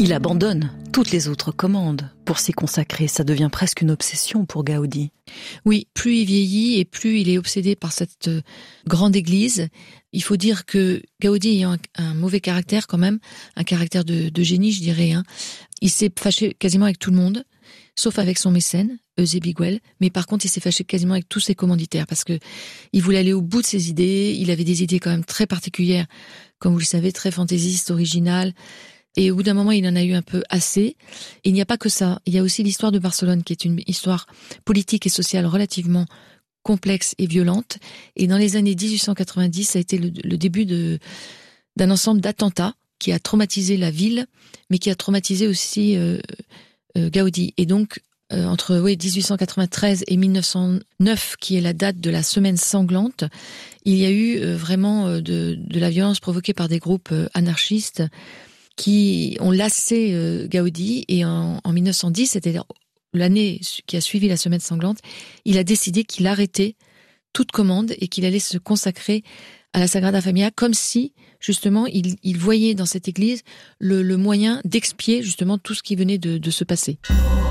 Il abandonne toutes les autres commandes pour s'y consacrer. Ça devient presque une obsession pour Gaudi. Oui, plus il vieillit et plus il est obsédé par cette grande église. Il faut dire que Gaudi ayant un mauvais caractère quand même, un caractère de génie, je dirais, il s'est fâché quasiment avec tout le monde, sauf avec son mécène, Eusébie, mais par contre il s'est fâché quasiment avec tous ses commanditaires parce que il voulait aller au bout de ses idées. Il avait des idées quand même très particulières, comme vous le savez, très fantaisistes, originales. Et au bout d'un moment, il en a eu un peu assez. Et il n'y a pas que ça. Il y a aussi l'histoire de Barcelone, qui est une histoire politique et sociale relativement complexe et violente. Et dans les années 1890, ça a été le début d'un ensemble d'attentats qui a traumatisé la ville, mais qui a traumatisé aussi Gaudi. Et donc, entre 1893 et 1909, qui est la date de la semaine sanglante, il y a eu vraiment de la violence provoquée par des groupes anarchistes qui ont lassé Gaudi, et en 1910, c'est-à-dire l'année qui a suivi la semaine sanglante, il a décidé qu'il arrêtait toute commande et qu'il allait se consacrer à la Sagrada Familia, comme si, justement, il voyait dans cette église le moyen d'expier, justement, tout ce qui venait de se passer.